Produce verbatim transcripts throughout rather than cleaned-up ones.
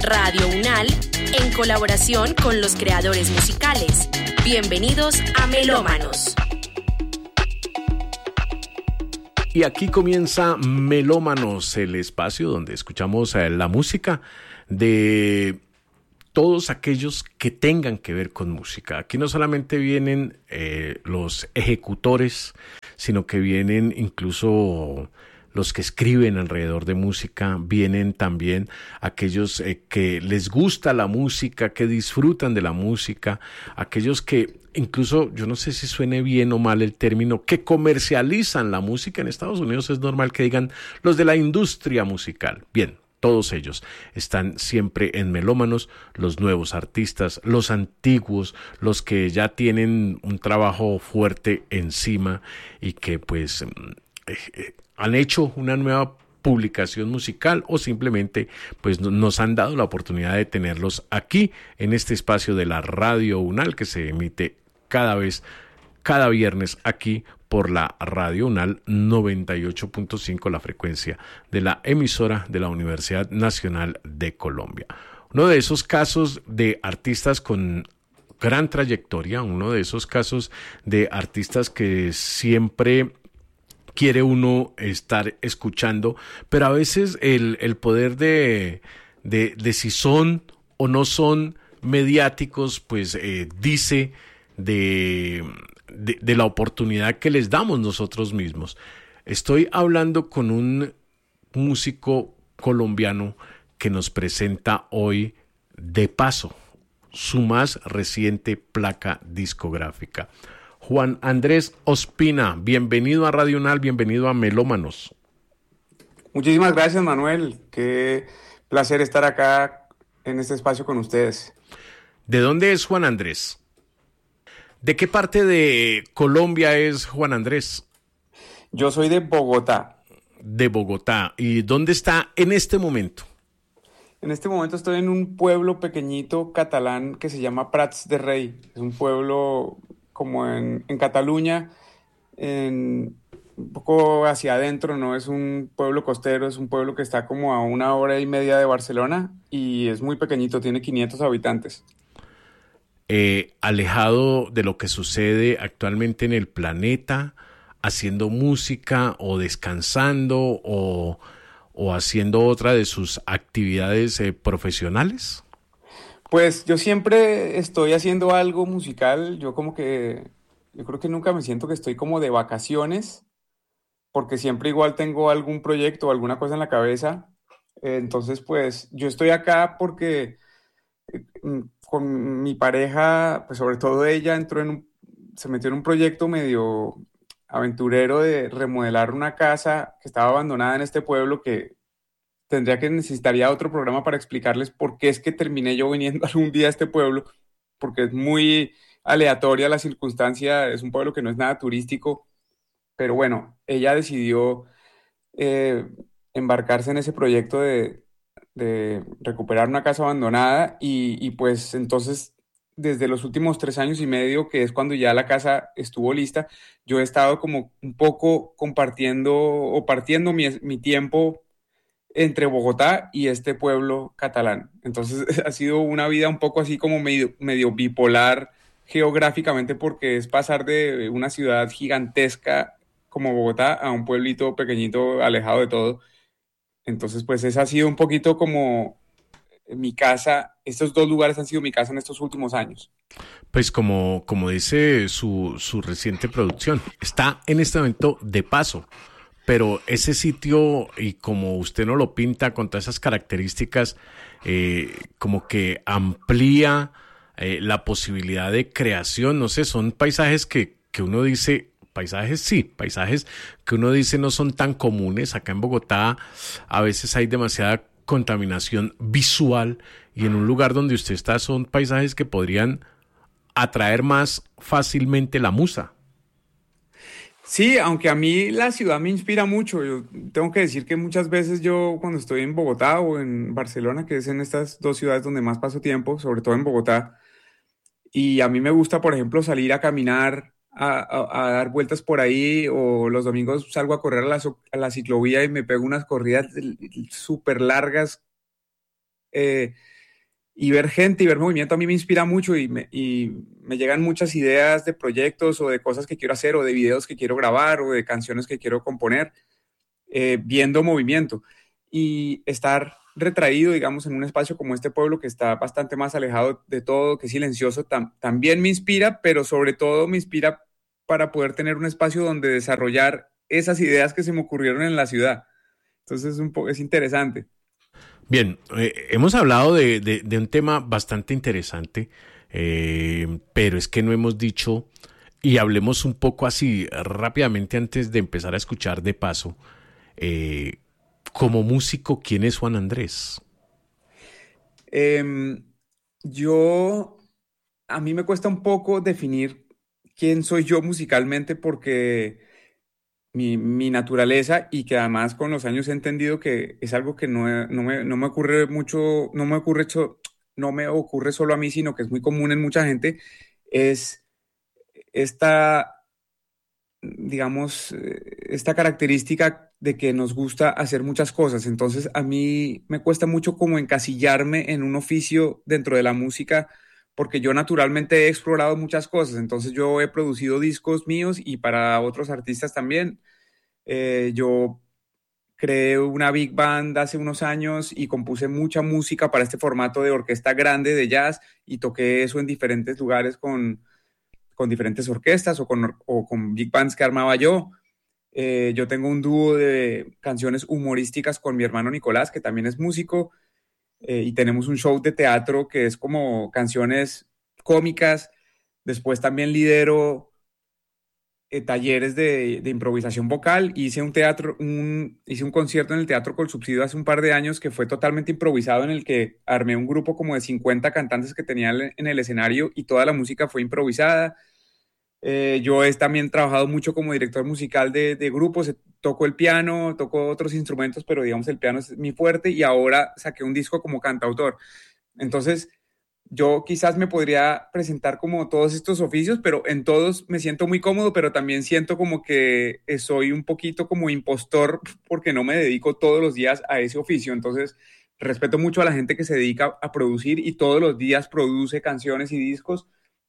Radio Unal, en colaboración con los creadores musicales. Bienvenidos a Melómanos. Y aquí comienza Melómanos, el espacio donde escuchamos la música de todos aquellos que tengan que ver con música. Aquí no solamente vienen eh, los ejecutores, sino que vienen incluso los que escriben alrededor de música, vienen también aquellos eh, que les gusta la música, que disfrutan de la música, aquellos que incluso, yo no sé si suene bien o mal el término, que comercializan la música. En Estados Unidos es normal que digan los de la industria musical. Bien, todos ellos están siempre en Melómanos, los nuevos artistas, los antiguos, los que ya tienen un trabajo fuerte encima y que pues eh, eh, han hecho una nueva publicación musical o simplemente pues nos han dado la oportunidad de tenerlos aquí en este espacio de la Radio Unal que se emite cada vez, cada viernes aquí por la Radio Unal noventa y ocho punto cinco, la frecuencia de la emisora de la Universidad Nacional de Colombia. Uno de esos casos de artistas con gran trayectoria, uno de esos casos de artistas que siempre quiere uno estar escuchando, pero a veces el, el poder de, de, de si son o no son mediáticos, pues eh, dice de, de, de la oportunidad que les damos nosotros mismos. Estoy hablando con un músico colombiano que nos presenta hoy De Paso su más reciente placa discográfica. Juan Andrés Ospina, bienvenido a Radio Unal, bienvenido a Melómanos. Muchísimas gracias, Manuel. Qué placer estar acá en este espacio con ustedes. ¿De dónde es Juan Andrés? ¿De qué parte de Colombia es Juan Andrés? Yo soy de Bogotá. De Bogotá. ¿Y dónde está en este momento? En este momento estoy en un pueblo pequeñito catalán que se llama Prats de Rei. Es un pueblo como en, en Cataluña, en, un poco hacia adentro, no es un pueblo costero, es un pueblo que está como a una hora y media de Barcelona y es muy pequeñito, tiene quinientos habitantes. Eh, alejado de lo que sucede actualmente en el planeta, haciendo música o descansando o, o haciendo otra de sus actividades eh, profesionales. Pues yo siempre estoy haciendo algo musical, yo como que, yo creo que nunca me siento que estoy como de vacaciones, porque siempre igual tengo algún proyecto o alguna cosa en la cabeza. Eh, entonces pues yo estoy acá porque eh, con mi pareja, pues sobre todo ella, entró en un, se metió en un proyecto medio aventurero de remodelar una casa que estaba abandonada en este pueblo que tendría que necesitaría otro programa para explicarles por qué es que terminé yo viniendo algún día a este pueblo, porque es muy aleatoria la circunstancia, es un pueblo que no es nada turístico, pero bueno, ella decidió eh, embarcarse en ese proyecto de, de recuperar una casa abandonada y, y pues entonces desde los últimos tres años y medio, que es cuando ya la casa estuvo lista, yo he estado como un poco compartiendo o partiendo mi, mi tiempo entre Bogotá y este pueblo catalán. Entonces ha sido una vida un poco así como medio, medio bipolar geográficamente porque es pasar de una ciudad gigantesca como Bogotá a un pueblito pequeñito alejado de todo. Entonces pues esa ha sido un poquito como mi casa, estos dos lugares han sido mi casa en estos últimos años. Pues como, como dice su, su reciente producción, está en este momento de paso. Pero ese sitio, y como usted no lo pinta con todas esas características, eh, como que amplía eh, la posibilidad de creación. No sé, son paisajes que, que uno dice, paisajes sí, paisajes que uno dice no son tan comunes. Acá en Bogotá a veces hay demasiada contaminación visual y en un lugar donde usted está son paisajes que podrían atraer más fácilmente la musa. Sí, aunque a mí la ciudad me inspira mucho. Yo tengo que decir que muchas veces yo cuando estoy en Bogotá o en Barcelona, que es en estas dos ciudades donde más paso tiempo, sobre todo en Bogotá, y a mí me gusta, por ejemplo, salir a caminar, a, a, a dar vueltas por ahí, o los domingos salgo a correr a la, a la ciclovía y me pego unas corridas súper largas. Eh, y ver gente y ver movimiento a mí me inspira mucho y me, y me llegan muchas ideas de proyectos o de cosas que quiero hacer o de videos que quiero grabar o de canciones que quiero componer eh, viendo movimiento. Y estar retraído, digamos, en un espacio como este pueblo que está bastante más alejado de todo, que es silencioso, tam- también me inspira, pero sobre todo me inspira para poder tener un espacio donde desarrollar esas ideas que se me ocurrieron en la ciudad. Entonces es, un po- es interesante. Bien, eh, hemos hablado de, de, de un tema bastante interesante, eh, pero es que no hemos dicho, y hablemos un poco así rápidamente antes de empezar a escuchar de paso, eh, como músico, ¿quién es Juan Andrés? Em, yo, a mí me cuesta un poco definir quién soy yo musicalmente porque mi, mi naturaleza y que además con los años he entendido que es algo que no, no me, no me ocurre mucho, no me ocurre, cho- no me ocurre solo a mí, sino que es muy común en mucha gente, es esta, digamos, eh, esta característica de que nos gusta hacer muchas cosas. Entonces, a mí me cuesta mucho como encasillarme en un oficio dentro de la música, porque yo naturalmente he explorado muchas cosas. Entonces, yo he producido discos míos y para otros artistas también. Eh, yo creé una big band hace unos años y compuse mucha música para este formato de orquesta grande de jazz y toqué eso en diferentes lugares con, con diferentes orquestas o con, o con big bands que armaba yo. Eh, yo tengo un dúo de canciones humorísticas con mi hermano Nicolás, que también es músico, eh, y tenemos un show de teatro que es como canciones cómicas. Después también lidero eh, talleres de, de improvisación vocal. Hice un teatro, un, hice un concierto en el Teatro Colsubsidio hace un par de años que fue totalmente improvisado, en el que armé un grupo como de cincuenta cantantes que tenía en el escenario y toda la música fue improvisada. Eh, yo he también trabajado mucho como director musical de, de grupos, toco el piano, toco otros instrumentos, pero digamos el piano es mi fuerte y ahora saqué un disco como cantautor. Entonces, yo quizás me podría presentar como todos estos oficios, pero en todos me siento muy cómodo, pero también siento como que soy un poquito como impostor porque no me dedico todos los días a ese oficio. Entonces, respeto mucho a la gente que se dedica a producir y todos los días produce canciones y discos,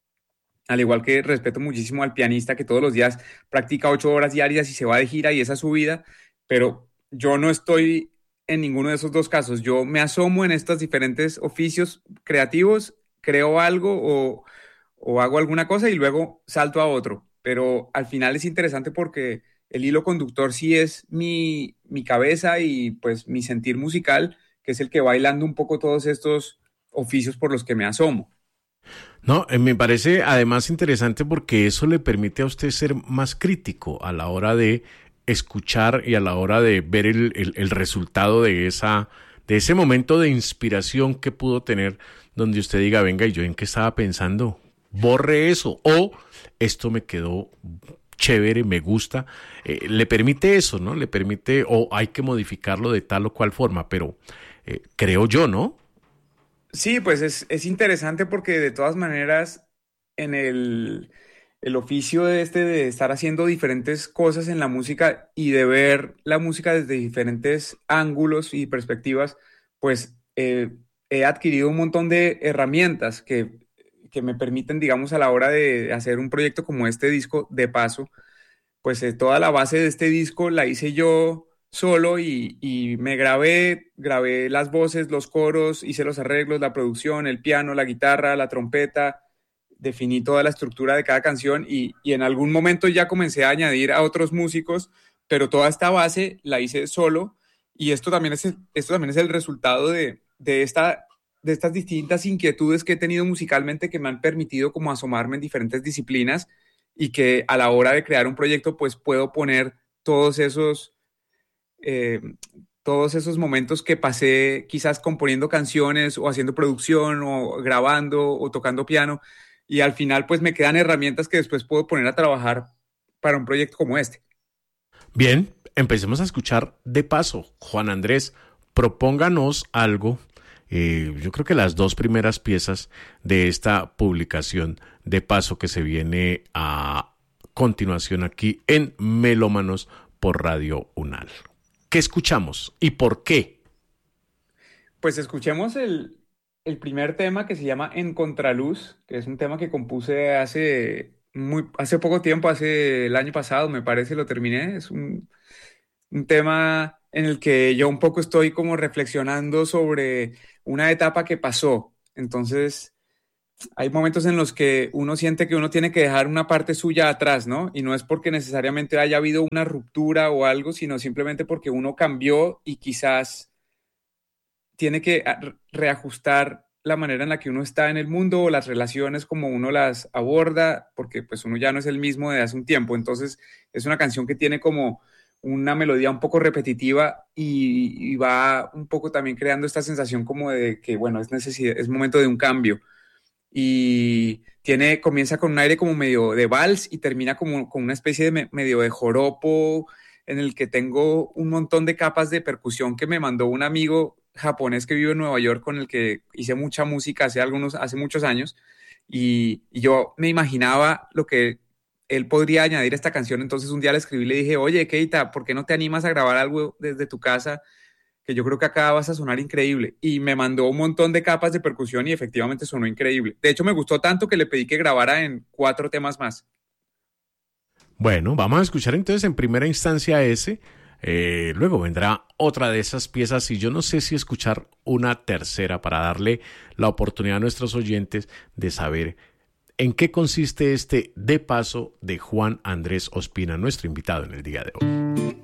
al igual que respeto muchísimo al pianista que todos los días practica ocho horas diarias y se va de gira y esa es su vida, pero yo no estoy en ninguno de esos dos casos. Yo me asomo en estos diferentes oficios creativos, creo algo o, o hago alguna cosa y luego salto a otro. Pero al final es interesante porque el hilo conductor sí es mi, mi cabeza y pues mi sentir musical, que es el que va hilando un poco todos estos oficios por los que me asomo. No, eh, me parece además interesante porque eso le permite a usted ser más crítico a la hora de escuchar y a la hora de ver el, el, el resultado de esa, de ese momento de inspiración que pudo tener, donde usted diga, venga, ¿y yo en qué estaba pensando? Borre eso, o esto me quedó chévere, me gusta. Eh, le permite eso, ¿no? Le permite, o hay que modificarlo de tal o cual forma, pero eh, creo yo, ¿no? Sí, pues es, es interesante porque de todas maneras en el, el oficio de este de estar haciendo diferentes cosas en la música y de ver la música desde diferentes ángulos y perspectivas, pues eh, he adquirido un montón de herramientas que, que me permiten, digamos, a la hora de hacer un proyecto como este disco, de paso, pues eh, toda la base de este disco la hice yo solo y, y me grabé, grabé las voces, los coros, hice los arreglos, la producción, el piano, la guitarra, la trompeta, definí toda la estructura de cada canción y, y en algún momento ya comencé a añadir a otros músicos, pero toda esta base la hice solo y esto también es, esto también es el resultado de, de, esta, de estas distintas inquietudes que he tenido musicalmente que me han permitido como asomarme en diferentes disciplinas y que a la hora de crear un proyecto pues puedo poner todos esos, eh, todos esos momentos que pasé quizás componiendo canciones o haciendo producción o grabando o tocando piano y al final pues me quedan herramientas que después puedo poner a trabajar para un proyecto como este. Bien, empecemos a escuchar de paso. Juan Andrés, propónganos algo. Eh, yo creo que las dos primeras piezas de esta publicación de paso que se viene a continuación aquí en Melómanos por Radio UNAL. ¿Qué escuchamos y por qué? Pues escuchemos el, el primer tema que se llama En Contraluz, que es un tema que compuse hace, muy, hace poco tiempo, hace el año pasado, me parece, lo terminé. Es un, un tema en el que yo un poco estoy como reflexionando sobre una etapa que pasó. Entonces, hay momentos en los que uno siente que uno tiene que dejar una parte suya atrás, ¿no? Y no es porque necesariamente haya habido una ruptura o algo, sino simplemente porque uno cambió y quizás tiene que reajustar la manera en la que uno está en el mundo o las relaciones como uno las aborda, porque pues uno ya no es el mismo de hace un tiempo. Entonces es una canción que tiene como una melodía un poco repetitiva y, y va un poco también creando esta sensación como de que, bueno, es necesidad, es momento de un cambio. Y tiene, comienza con un aire como medio de vals y termina como con una especie de me, medio de joropo en el que tengo un montón de capas de percusión que me mandó un amigo japonés que vive en Nueva York con el que hice mucha música hace, algunos, hace muchos años y, y yo me imaginaba lo que él podría añadir a esta canción. Entonces un día le escribí y le dije, oye, Keita, ¿por qué no te animas a grabar algo desde tu casa? Que yo creo que acá vas a sonar increíble. Y me mandó un montón de capas de percusión y efectivamente sonó increíble. De hecho, me gustó tanto que le pedí que grabara en cuatro temas más. Bueno, vamos a escuchar entonces en primera instancia ese. Eh, luego vendrá otra de esas piezas y yo no sé si escuchar una tercera para darle la oportunidad a nuestros oyentes de saber en qué consiste este De Paso de Juan Andrés Ospina, nuestro invitado en el día de hoy.